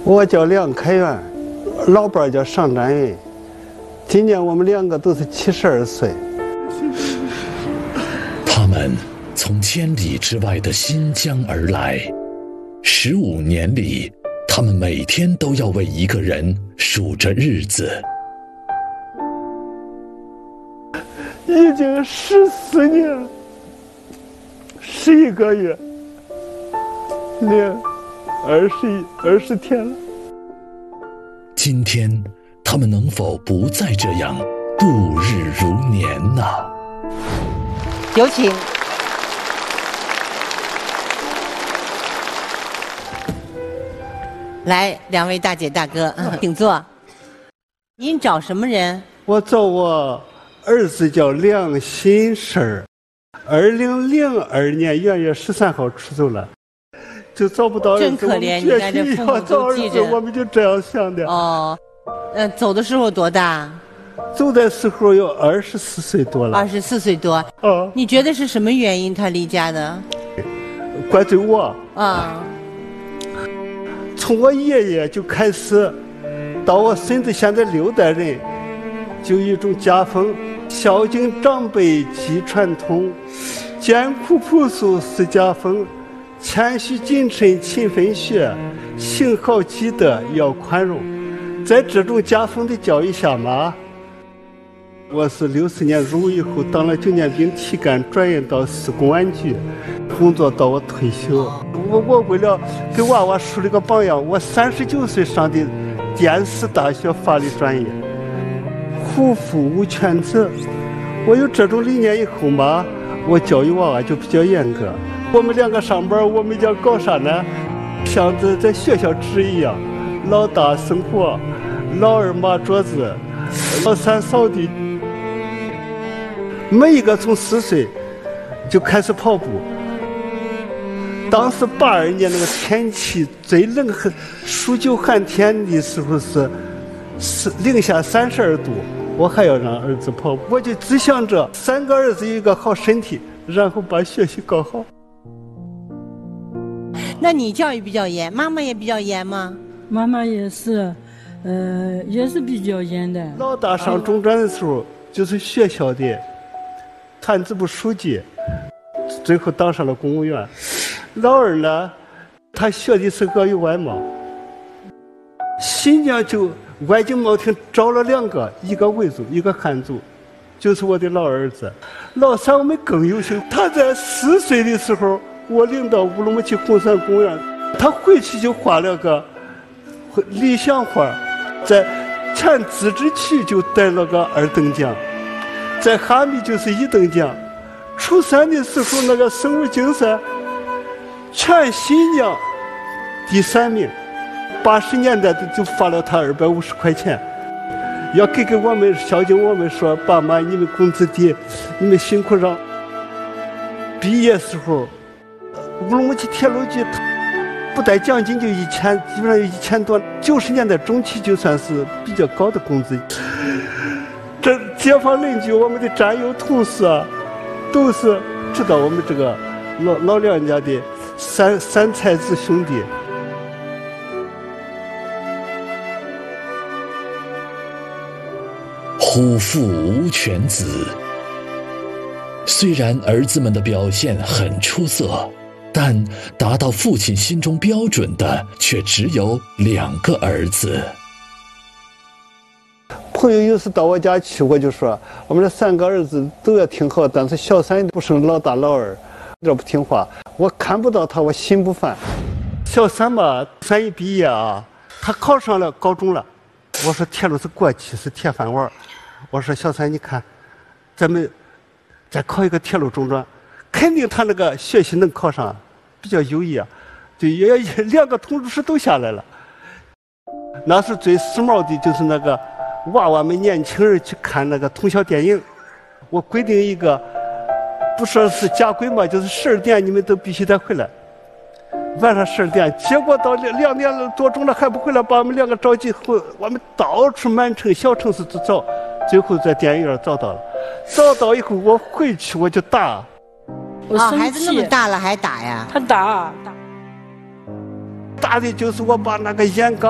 我叫梁开元，老伴叫尚占云。今年我们两个都是72岁。 他们从千里之外的新疆而来，15年里，他们每天都要为一个人数着日子。 已经14年11个月零20天了。 今天他们能否不再这样度日如年呢？ 有请。来，两位大姐大哥，请坐。您找什么人？ 我找我儿子叫梁新生，2002年元月13号出走了，就找不到儿子。 真可怜，你看这父母都记着。 我们就这样想的。 哦，走的时候多大？ 走的时候有24岁多了。 24岁多。 哦。 你觉得是什么原因他离家的？ 怪罪我。 啊。 从我爷爷就开始，到我孙子现在6代人，就一种家风：孝敬长辈积传统，艰苦朴素是家风，谦虚谨慎勤奋学，行好积德要宽容。在这种家风的教育下嘛，我是60年入伍以后当了9年兵体干，转任到市公安局工作到我退休。我为了给娃娃树立个榜样，我39岁上的电视大学法律专业，虎父无犬子。我有这种理念以后嘛，我教育娃娃就比较严格。我们两个上班，我们要搞啥呢？像在学校制一样，老大生火，老二抹桌子，老三扫地。每一个从4岁就开始跑步。当时82年那个天气最冷，数9寒天的时候是零下32度，我还要让儿子跑步。我就只想着3个儿子有一个好身体，然后把学习搞好。 那你教育比较严，妈妈也比较严吗？ 妈妈也是，也是比较严的。 老大上中专的时候，就是学校的团支部书记，最后当上了公务员。老二呢，他学的是俄语外贸。新疆就外经贸厅招了2个，一个维族，一个汉族，就是我的老儿子。老三我们更优秀，他在4岁的时候，我领到乌鲁木齐红山公园，他回去就画了个理想画，在全自治区就得了个2等奖，在哈密就是1等奖。初3的时候那个生物竞赛，全新疆第3名。80年代就发了他250块钱，要给我们孝敬我们，说爸妈你们工资低，你们辛苦让。毕业时候乌鲁木齐铁路局不带奖金就1000，基本上有1000多。90年代中期就算是比较高的工资。这街坊邻居我们的战友同事啊，都是知道我们这个老梁家的三才子兄弟。 虎父无犬子。虽然儿子们的表现很出色，但达到父亲心中标准的却只有2个儿子。 朋友有时到我家去，我就说我们这3个儿子都要挺好，但是小三不生老大老二，这不听话。我看不到他，我心不烦。小三嘛，3一毕业啊，他考上了高中了。我说铁路是国企，是铁饭碗。我说小三，你看，咱们再考一个铁路中专，肯定他那个学习能考上，比较优异啊。就也2个通知书都下来了。那是最时髦的，就是那个娃娃们年轻人去看那个通宵电影。我规定一个，不说是家规嘛，就是12点你们都必须得回来。晚上12点，结果到2点多钟了还不回来，把我们2个着急后，我们到处满城小城市去找，最后在电影院找到了。找到以后我回去我就打。 我生气。 孩子那么大了还打呀？ 他打的就是我把那个烟缸